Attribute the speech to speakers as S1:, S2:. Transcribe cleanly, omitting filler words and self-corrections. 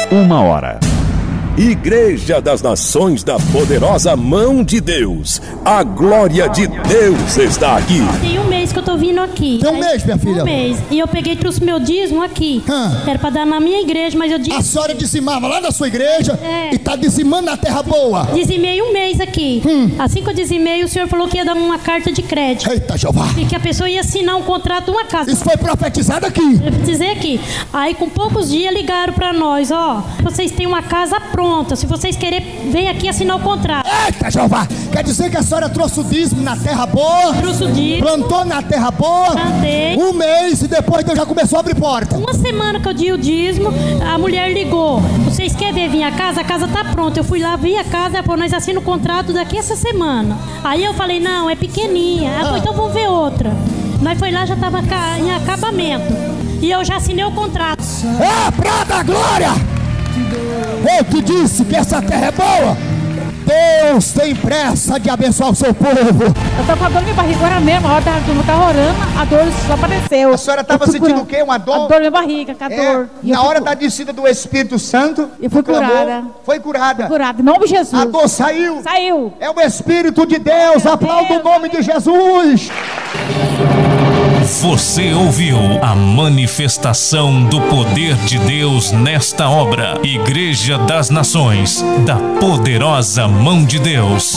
S1: 1h.
S2: Igreja das Nações da Poderosa Mão de Deus. A glória de Deus está aqui.
S3: Tem um mês que eu tô vindo aqui.
S4: Tem um mês, minha filha?
S3: Um mês. E eu trouxe meu dízimo aqui. Era pra dar na minha igreja, mas eu disse...
S4: A senhora dizimava lá na sua igreja e tá dizimando na terra boa.
S3: Dizimei um mês aqui. Assim que eu dizimei, o senhor falou que ia dar uma carta de crédito.
S4: Eita, Jeová.
S3: E que a pessoa ia assinar um contrato de uma casa.
S4: Isso foi profetizado aqui.
S3: Eu dizer aqui. Aí com poucos dias ligaram pra nós, ó. Vocês têm uma casa pronta. Se vocês querem, vem aqui assinar o contrato.
S4: Eita, Jeová. Quer dizer que a senhora trouxe o dízimo na terra boa?
S3: Trouxe o dízimo.
S4: Plantou na terra boa?
S3: Plantei.
S4: Um mês e depois Deus já começou a abrir porta.
S3: Uma semana que eu dei o dízimo, a mulher ligou. Vocês querem vir a casa? A casa tá pronta. Eu fui lá, vi a casa, pô, nós assinamos o contrato daqui essa semana. Aí eu falei, não, é pequenininha. Ela falou, então vamos ver outra. Nós foi lá, já tava em acabamento. E eu já assinei o contrato.
S4: É pra dar glória! Eu te disse que essa terra é boa. Deus tem pressa de abençoar o seu povo.
S5: Eu tô com a dor de barriga agora mesmo. A hora tá orando, a dor só apareceu.
S6: A senhora estava sentindo o quê? Uma dor?
S5: A dor na minha barriga, com a dor.
S6: Na hora da descida do Espírito Santo,
S5: eu fui curada.
S6: Foi curada.
S5: Fui curada, em nome de Jesus.
S6: A dor saiu.
S5: Saiu.
S6: É o Espírito de Deus. Aplauda o nome de Jesus.
S1: Você ouviu a manifestação do poder de Deus nesta obra. Igreja das Nações, da Poderosa Mão de Deus.